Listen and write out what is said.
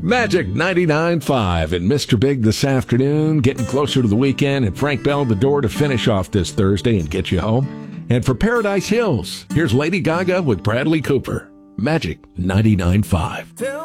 Magic 99.5 and Mr. Big this afternoon, getting closer to the weekend, and Frank Bell the door to finish off this Thursday and get you home. And for Paradise Hills, here's Lady Gaga with Bradley Cooper. Magic 99.5.